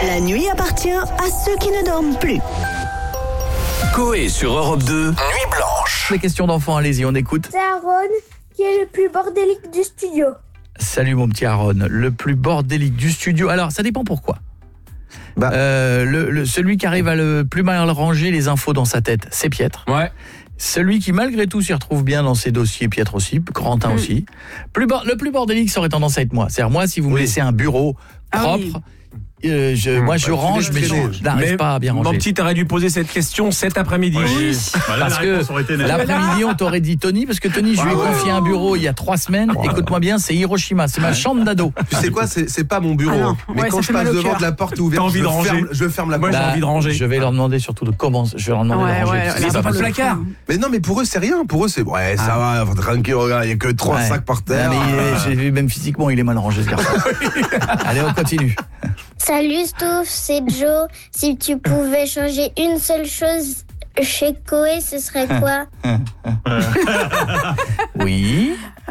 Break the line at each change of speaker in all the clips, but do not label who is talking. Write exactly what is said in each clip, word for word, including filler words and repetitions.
La nuit appartient à ceux qui ne dorment plus.
Coé sur Europe deux, Nuit Blanche.
Les questions d'enfants, allez-y, on écoute.
C'est Aaron qui est le plus bordélique du studio.
Salut mon petit Aaron, le plus bordélique du studio. Alors, ça dépend pourquoi.
Bah.
Euh, le, le, celui qui arrive à le plus mal ranger les infos dans sa tête, c'est Pietre.
Ouais.
Celui qui malgré tout s'y retrouve bien dans ses dossiers, Pietre aussi, Corentin mmh. aussi. Plus bord, le plus bordélique, ça aurait tendance à être moi. C'est-à-dire moi, si vous me oui. laissez un bureau propre... Ah oui. Euh, je, moi je range mais je n'arrive pas à bien ranger.
Mon petit, t'aurais dû poser cette question cet après-midi.
Oui. Bah là, parce que l'après-midi on t'aurait dit Tony, parce que Tony je lui ai confié un bureau il y a trois semaines. Écoute-moi bien, c'est Hiroshima, c'est ma chambre d'ado.
Tu sais quoi, c'est, c'est pas mon bureau, ah mais ouais, quand je passe devant de la porte ouverte,
envie de ranger.
Ferme, je ferme la porte.
Moi j'ai envie de ranger.
Je vais leur demander surtout de comment, je vais leur demander
ouais,
de ranger.
Ouais,
c'est
pas, pas le placard.
Mais non, mais pour eux c'est rien, pour eux c'est ouais, ça va, tranquille, regarde, il y a que trois sacs par terre.
J'ai vu même physiquement, il est mal rangé ce garçon. Allez, on continue.
Salut Stouff, c'est Joe. Si tu pouvais changer une seule chose chez Coé, ce serait quoi?
Oui.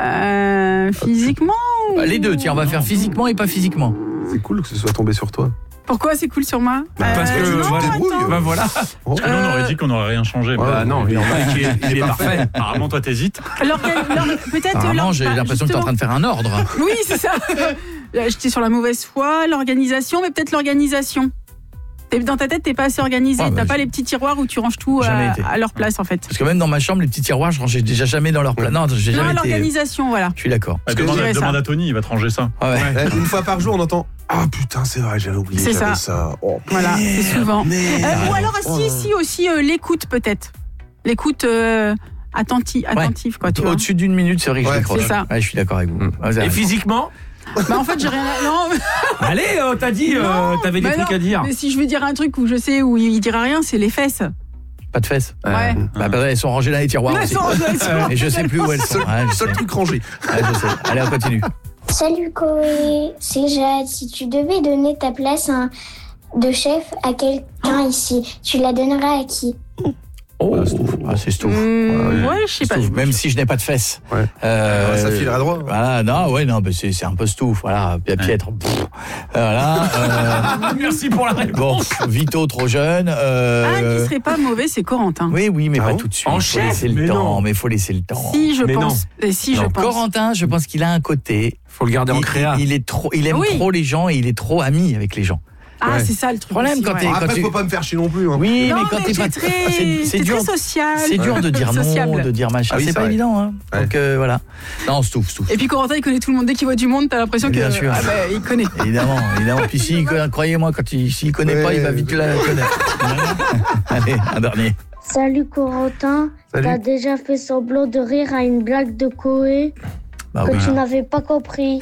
Euh, physiquement ou...
Les deux, tiens, on va faire physiquement et pas physiquement.
C'est cool que ce soit tombé sur toi.
Pourquoi c'est cool sur moi?
Bah, parce
euh,
que
non,
tu te débrouilles.
Bah voilà.
Parce que nous, on aurait dit qu'on n'aurait rien changé.
Ouais, bah non, il,
il, est, il est parfait. Apparemment, toi, t'hésites.
Peut-être.
Apparemment, j'ai l'impression justement. que t'es en train de faire un ordre.
Oui, c'est ça. J'étais sur la mauvaise foi, l'organisation, mais peut-être l'organisation. Dans ta tête, t'es pas assez organisé. Ah, bah, T'as pas les petits tiroirs où tu ranges tout à, à leur place, en fait.
Parce que même dans ma chambre, les petits tiroirs, je rangeais déjà jamais dans leur place. Non, j'ai
non,
jamais
l'organisation,
été...
voilà.
Je suis d'accord.
Ah, demande, à, demande à Tony, il va te ranger ça.
Ah ouais.
Ouais. Une fois par jour, on entend ah putain, c'est vrai, j'avais oublié.
C'est ça.
ça. Oh,
voilà,
merde,
c'est souvent. Euh, ou alors,
oh.
si, si aussi euh, l'écoute peut-être. L'écoute. Euh, Attentif, attentif ouais. quoi, tu
Au-dessus
vois.
d'une minute, c'est vrai que
ouais,
je décroche.
C'est ça.
Ouais, je suis d'accord avec vous.
Mmh. Et physiquement?
Bah en fait j'ai rien à... Non
Allez, euh, t'as dit, euh, t'avais des trucs
non,
à dire.
Mais si je veux dire un truc où je sais où il dira rien, c'est les fesses.
Pas de fesses.
Ouais.
Bah, bah elles sont rangées dans les tiroirs aussi. Et je sais plus où elles sont.
Ouais, seul truc rangé.
Ouais, je sais. Allez, on continue.
Salut Coé, c'est Jade. Si tu devais donner ta place hein, de chef à quelqu'un ici, tu la donneras à qui?
Oh, ah, c'est Stouff.
Mmh, ouais, je sais pas.
Même si je n'ai pas de fesses.
Ouais.
Euh,
ouais, ça filera droit.
Voilà, non, ouais, non, mais c'est, c'est un peu Stouff. Voilà, Pietre. Pff, voilà. Euh,
Merci pour la réponse.
Bon, Vito trop jeune. Euh,
ah, qui serait pas mauvais, c'est Corentin.
Oui, oui, mais
ah
pas
bon
tout de suite.
En
faut
chef,
laisser le
mais
temps,
non.
mais il faut laisser le temps.
Si, je
mais
pense. Et si,
non,
je pense.
Corentin, je pense qu'il a un côté.
Faut le garder en créa.
Il, il est trop, il aime
oui.
trop les gens et il est trop ami avec les gens.
Ah,
ouais.
c'est ça le truc.
Problème
aussi,
quand
ouais.
t'es.
Bon, après,
quand tu...
faut pas me faire chier non plus. Hein.
Oui,
non,
mais quand
mais
t'es pas
très,
c'est, c'est dur,
très social.
c'est dur de dire non,
sociable.
de dire machin.
Ah oui,
c'est, c'est pas
vrai.
évident, hein.
Ouais.
Donc euh, voilà. Non, Stouff, Stouff.
Et puis Corentin, il connaît tout le monde. Dès qu'il voit du monde, t'as l'impression
Bien
que.
sûr.
Ah bah, il connaît.
Évidemment, évidemment. Puis si, croyez-moi, quand il, s'il connaît ouais. pas, il va vite la connaître. Allez, un dernier.
Salut Corentin.
Salut.
T'as déjà fait semblant de rire à une blague de Coé
bah,
que
oui.
tu n'avais pas compris.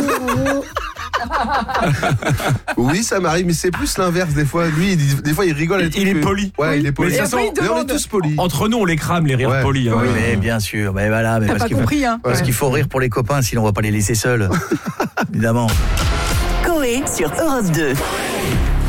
Oui, ça m'arrive, mais c'est plus l'inverse des fois. Lui, il, des fois, il rigole.
Il, il est poli.
Ouais,
oui.
il est poli.
Mais de toute façon,
mais on est tous polis.
Entre nous, on les crame, les rires
ouais.
polis. Hein.
Oui, mais bien sûr. Mais voilà, mais
T'as
parce
pas
qu'il
compris,
faut,
hein.
Parce
ouais.
qu'il faut rire pour les copains, sinon on va pas les laisser seuls. Évidemment.
Coé sur Europe deux.